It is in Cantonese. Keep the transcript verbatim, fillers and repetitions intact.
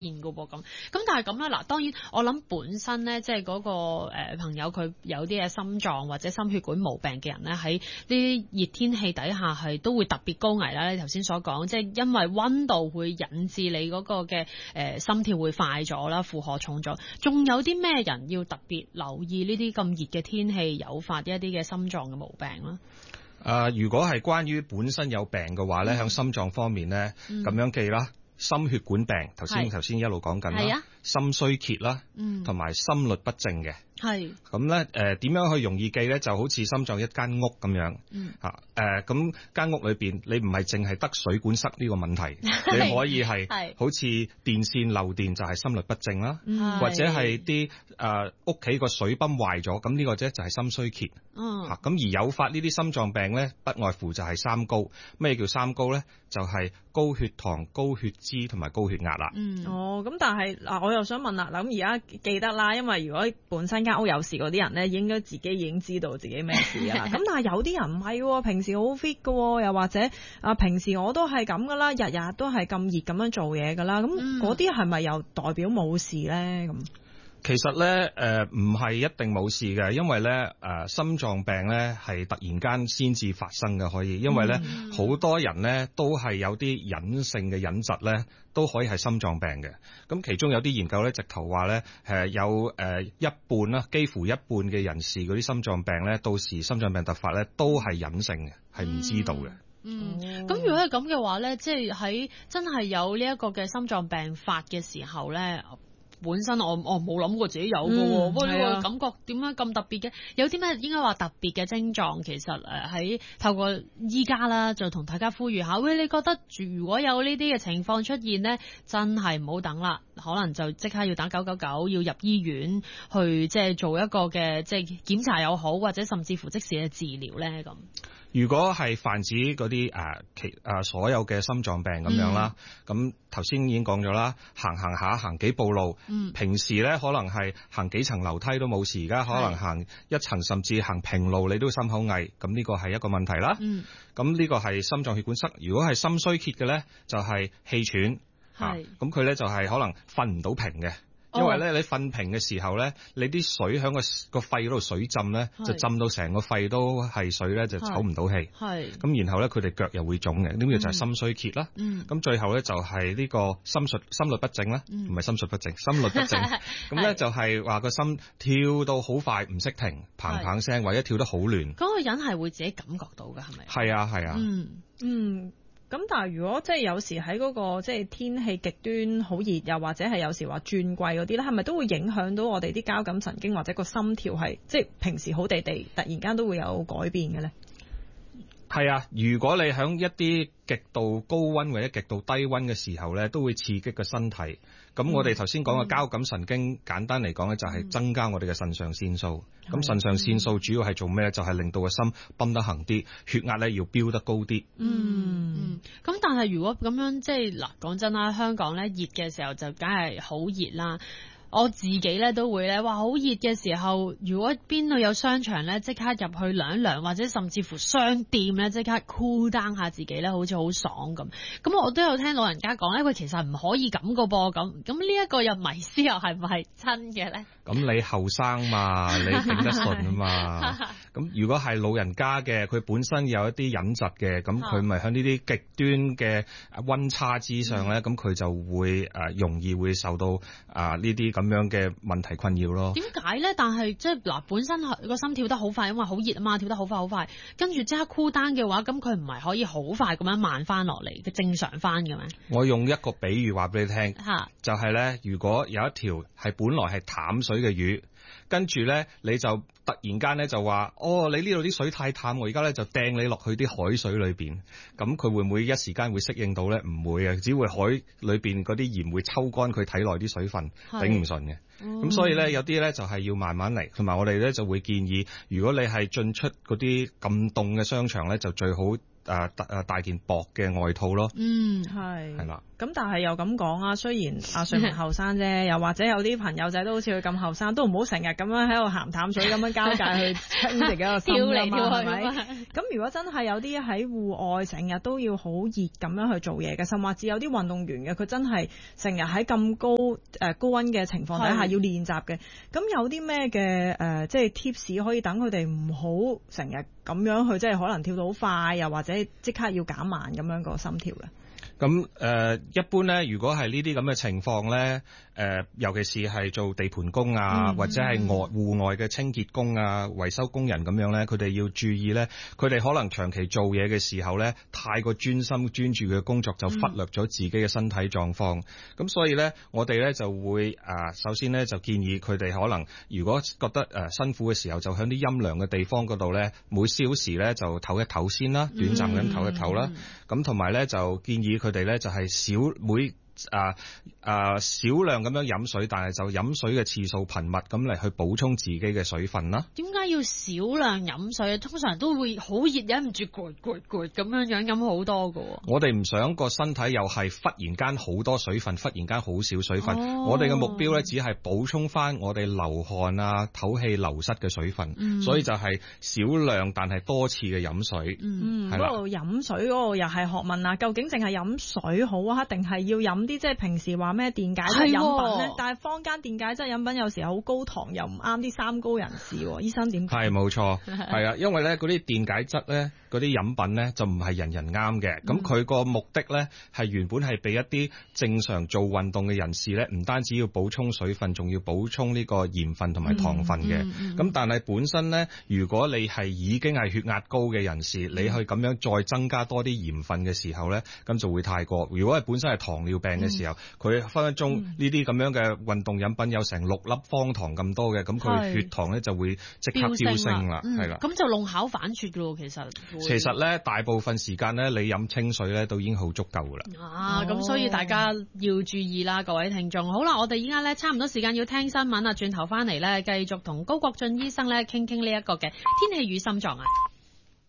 現㗎噃咁，咁但係咁啦，嗱當然我諗本身咧，即係嗰個誒朋友佢有啲嘅心臟或者心血管毛病嘅人咧，喺呢啲熱天氣底下係都會特別高危啦。你頭先所講，即係因為溫度會引致你嗰個嘅誒心跳會快咗啦，負荷重咗。仲有啲咩人要特別留意呢啲咁熱嘅天氣誘發一啲嘅心臟嘅毛病咧？ 誒、呃，如果係關於本身有病嘅話咧，喺、嗯、心臟方面咧，咁、嗯、樣記啦。心血管病，頭先頭先一路講緊啦，心衰竭啦，同埋、嗯、心律不正嘅。係咁咧，誒點、呃、樣去容易記咧？就好似心臟一間屋咁樣， 嗯嚇誒咁間屋裏邊，你唔係淨係得水管塞呢個問題，你可以係好似電線漏電就係心律不正啦，或者係啲誒屋企個水泵壞咗，咁呢個啫就係心衰竭。嗯，嚇咁而誘發呢啲心臟病咧，不外乎就係三高。咩叫三高咧？就係、是、高血糖、高血脂同埋高血壓啦。 嗯，哦，咁但係嗱，我又想問啦，嗱咁而家記得啦，因為如果本身間屋有事嗰啲人咧，應該自己已經知道自己咩事啦。咁但係有啲人唔係，平時好 fit 㗎，又或者啊平時我都係咁噶啦，日日都係咁熱咁樣做嘢噶啦，咁嗰啲係咪又代表冇事咧？咁？ 其實咧，誒唔係一定冇事嘅，因為咧，誒、呃、心臟病咧係突然間先至發生嘅，可以，因為咧好、嗯、多人咧都係有啲隱性嘅隱疾咧，都可以係心臟病嘅。咁其中有啲研究咧，直頭話咧，誒有誒一半啦，幾乎一半嘅人士嗰啲心臟病咧，到時心臟病突發咧都係隱性嘅，係唔知道嘅。 嗯，咁、嗯、如果係咁嘅話咧，即係喺真係有呢一個嘅心臟病發嘅時候咧。本身我我冇諗過自己有嘅喎，不過呢個感覺點解咁特別嘅？有啲咩應該話特別嘅症狀？其實誒喺透過依家啦，就同大家呼籲下，喂，你覺得如果有呢啲嘅情況出現呢，真係唔好等啦，可能就即刻要打九九九，要入醫院去即係做一個嘅即係檢查又好，或者甚至乎即時嘅治療咧咁。 如果係泛指嗰啲誒其誒所有嘅心臟病咁樣啦，咁頭先已經講咗啦，行行下行幾步路，嗯、平時咧可能係行幾層樓梯都冇事，而家可能行一層甚至行平路你都心口翳，咁呢個係一個問題啦。咁、嗯、呢個係心臟血管塞。如果係心衰竭嘅咧，就係、是、氣喘，咁佢咧就係可能瞓唔到平嘅。因為咧，你瞓平嘅時候咧，你啲水喺個個肺嗰度水浸咧，就浸到成個肺都係水咧，就唞唔到氣。係咁，然後咧佢哋腳又會腫嘅，呢個就係心衰竭啦。嗯，咁最後咧就係呢個心術心律不正啦，唔係心術不正，心律不正。咁咧就係話個心跳到好快，唔識停，砰砰聲，或者跳得好亂。 嗰個人係會自己感覺到㗎，係咪？ 係啊，係啊。 嗯嗯。咁但係如果即係有時喺嗰個即係天氣極端好熱，又或者係有時話轉季嗰啲咧，係咪都會影響到我哋啲交感神經或者個心跳係即係平時好地地，突然間都會有改變嘅咧？ 係啊，如果你喺一啲極度高溫或者極度低溫嘅時候咧，都會刺激個身體。咁我哋頭先講嘅交感神經，嗯、簡單嚟講咧，就係增加我哋嘅腎上腺素。咁、嗯、腎上腺素主要係做咩？就係、是、令到個心泵得行啲，血壓咧要飆得高啲。 嗯，咁、嗯、但係如果咁樣即係嗱，講真啦，香港咧熱嘅時候就梗係好熱啦。我自己咧都會咧，哇！好熱嘅時候，如果邊度有商場咧，即刻入去涼一涼，或者甚至乎商店咧，即刻 cool down 下自己咧，好似好爽咁。咁我都有聽老人家講咧，佢其實唔可以咁個噃，咁咁呢一個又迷思又係唔係真嘅咧？咁你後生嘛，你頂得順啊嘛。咁如果係老人家嘅，佢本身有一啲隱疾嘅，咁佢咪喺呢啲極端嘅溫差之上咧，咁佢、嗯、就會誒、呃、容易會受到啊呢啲咁樣嘅問題困擾咯。 點解咧？但係即係嗱，本身個心跳得好快，因為好熱啊嘛，跳得好快好快，跟住即刻 cool down 嘅話，咁佢唔係可以好快咁樣慢翻落嚟嘅正常翻嘅咩？我用一個比喻話俾你聽，就係咧，如果有一條係本來係淡水嘅魚，跟住咧你就突然間咧就話，哦，你呢度啲水太淡，我而家咧就掟你落去啲海水裏邊，咁佢會唔會一時間會適應到咧？唔會啊，只會海裏邊嗰啲鹽會抽乾佢體內啲水分，頂唔順嘅。咁、嗯、所以咧有啲咧就係要慢慢嚟，同埋我哋咧就會建議，如果你係進出嗰啲咁凍嘅商場咧，就最好誒誒帶件薄嘅外套咯。 嗯，係。 係啦。 咁但係又咁講啊，雖然阿瑞文後生啫，又或者有啲朋友仔都好似佢咁後生，都唔好成日咁樣喺度鹹淡水咁樣交界去清自己個心㗎嘛，係咪？咁如果真係有啲喺戶外成日都要好熱咁樣去做嘢嘅，甚至有啲運動員嘅，佢真係成日喺咁高誒、呃、高溫嘅情況底下要練習嘅，咁有啲咩嘅誒即係 tips 可以等佢哋唔好成日咁樣去，即係可能跳到好快，又或者即刻要減慢咁樣個心跳嘅？ 咁誒、呃、一般咧，如果係呢啲咁嘅情況咧，誒、呃、尤其是係做地盤工啊，嗯、或者係外戶外嘅清潔工啊、維修工人咁樣咧，佢哋要注意咧，佢哋可能長期做嘢嘅時候咧，太過專心專注嘅工作，就忽略咗自己嘅身體狀況。咁、嗯、所以咧，我哋咧就會啊、呃，首先咧就建議佢哋可能如果覺得誒、呃、辛苦嘅時候，就喺啲陰涼嘅地方嗰度咧，每小時咧就唞一唞先啦，短暫咁唞一唞啦。咁同埋咧就建議佢哋咧就係少每啊啊少量咁樣飲水，但係就飲水嘅次數頻密咁嚟去補充自己嘅水分啦。 點解要少量飲水？通常都會好熱，忍唔住攰攰攰咁樣樣飲好多㗎。 我哋唔想個身體又係忽然間好多水分，忽然間好少水分。 哦、 我哋嘅目標咧只係補充翻我哋流汗啊、唞氣流失嘅水分，嗯、所以就係少量但係多次嘅飲水。 嗯，嗰度飲水嗰個又係學問啊！究竟淨係飲水好啊，定係要飲啲即係平時話咩電解質飲品咧？哦、但係坊間電解質飲品有時候好高糖，又唔啱啲三高人士。醫生點睇？ 係冇錯，係啊，因為咧嗰啲電解質咧，嗰啲飲品咧就唔係人人啱嘅。咁佢個目的咧係原本係俾一啲正常做運動嘅人士咧，唔單止要補充水分，仲要補充呢個鹽分同埋糖分嘅。咁、嗯嗯嗯、但係本身咧，如果你係已經係血壓高嘅人士，嗯、你去咁樣再增加多啲鹽分嘅時候咧，咁就會太過。如果係本身係糖尿病嘅時候，佢、嗯、分分鐘呢啲咁樣嘅運動飲品有成六粒方糖咁多嘅，咁佢血糖咧就會即刻飆升啦，係啦。咁、嗯、 就弄巧反拙咯，其實。 其實咧，大部分時間咧，你飲清水咧都已經好足夠噶啦。 啊，咁、哦、所以大家要注意啦，各位聽眾。好啦，我哋依家咧差唔多時間要聽新聞啦，轉頭翻嚟咧，繼續同高國俊醫生咧傾傾呢一個嘅天氣與心臟啊。